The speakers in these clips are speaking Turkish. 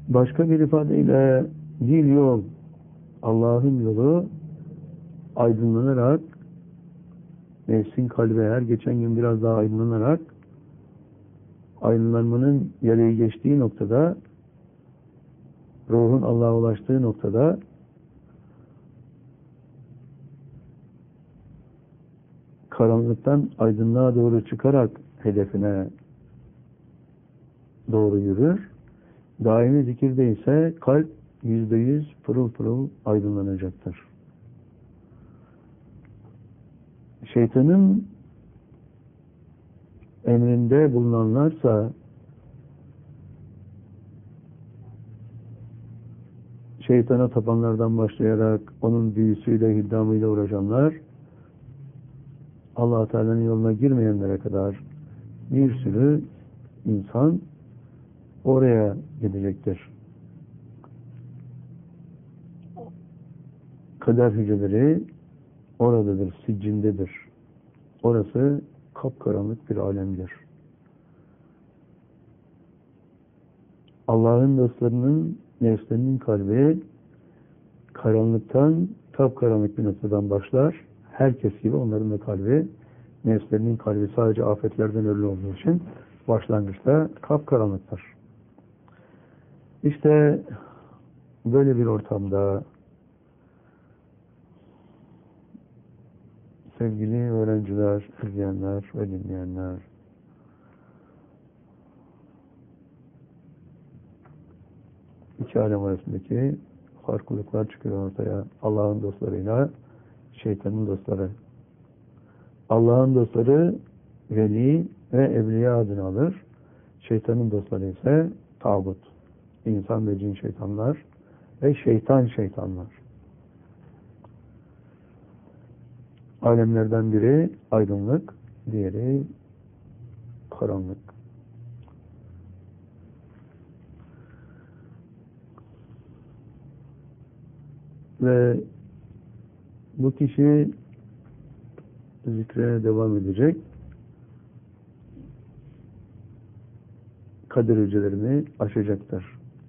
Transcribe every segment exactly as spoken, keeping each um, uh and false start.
Başka bir ifadeyle dil yol, Allah'ın yolu aydınlanarak, nefsin kalbi her geçen gün biraz daha aydınlanarak, aydınlanmanın yeleği geçtiği noktada, ruhun Allah'a ulaştığı noktada karanlıktan aydınlığa doğru çıkarak hedefine doğru yürür. Daimi zikirde ise kalp yüzde yüz pırıl pırıl aydınlanacaktır. Şeytanın emrinde bulunanlarsa, şeytana tapanlardan başlayarak onun büyüsüyle, hiddamıyla uğraşanlar, Allah-u Teala'nın yoluna girmeyenlere kadar bir sürü insan oraya gidecektir. Kader hücreleri oradadır, siccindedir. Orası kapkaranlık bir alemdir. Allah'ın dostlarının, nefslerinin kalbi karanlıktan, kapkaranlık bir noktadan başlar. Herkes gibi onların da kalbi, nefslerinin kalbi sadece afetlerden ölü olduğu için başlangıçta kapkaranlıktır. İşte böyle bir ortamda sevgili öğrenciler, izleyenler ve dinleyenler, iki alem arasındaki farklılıklar çıkıyor ortaya. Allah'ın dostlarıyla şeytanın dostları. Allah'ın dostları veli ve evliya adını alır. Şeytanın dostları ise tağut, insan ve cin şeytanlar ve şeytan şeytanlar. Alemlerden biri aydınlık, diğeri karanlık. Ve bu kişi zikre devam edecek. Kader hücrelerini aşacaktır.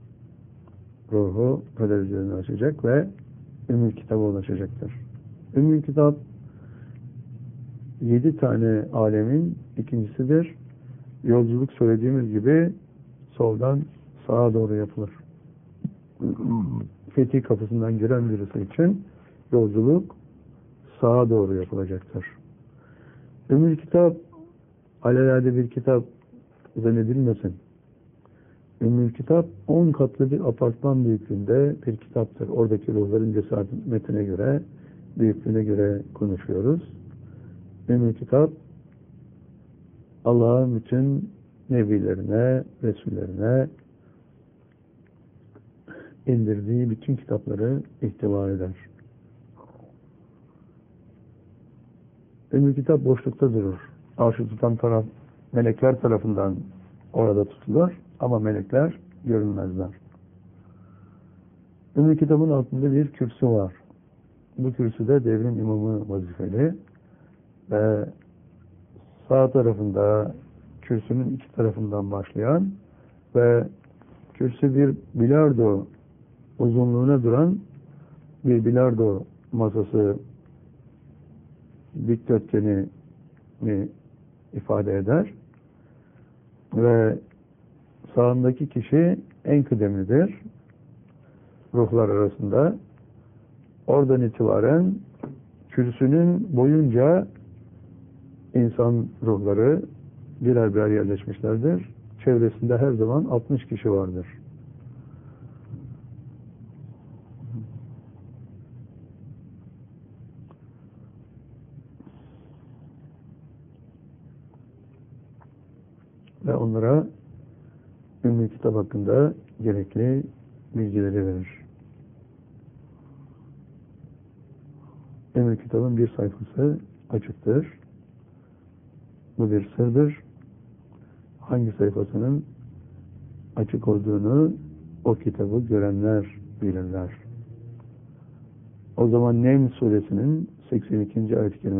Ruhu kader hücrelerini aşacak ve Ümmül Kitab'a ulaşacaktır. Ümmül Kitap yedi tane alemin ikincisidir. Yolculuk söylediğimiz gibi soldan sağa doğru yapılır. Fetih kapısından giren birisi için yolculuk sağa doğru yapılacaktır. Ümmül Kitap alelade bir kitap zannedilmesin. Ümmül Kitap on katlı bir apartman büyüklüğünde bir kitaptır. Oradaki ruhların cesaretine göre, büyüklüğüne göre konuşuyoruz. Ümmül Kitap Allah'ın bütün nebilerine, resullerine indirdiği bütün kitapları ihtiva eder. Ümmül Kitap boşlukta durur. Arşı tutan taraf melekler tarafından orada tutulur ama melekler görünmezler. Ümmül Kitab'ın altında bir kürsü var. Bu kürsüde devrin imamı vazifeli ve sağ tarafında kürsünün iki tarafından başlayan ve kürsü bir bilardo uzunluğuna duran bir bilardo masası dikdörtgeni ifade eder ve sağındaki kişi en kıdemlidir ruhlar arasında. Oradan itibaren kürsünün boyunca insan ruhları birer birer yerleşmişlerdir. Çevresinde her zaman altmış kişi vardır. Ve onlara Ümmül Kitap hakkında gerekli bilgileri verir. Ümmül Kitab'ın bir sayfası açıktır. Bu bir sırdır. Hangi sayfasının açık olduğunu o kitabı görenler bilirler. O zaman Nem suresinin seksen ikinci ayet-i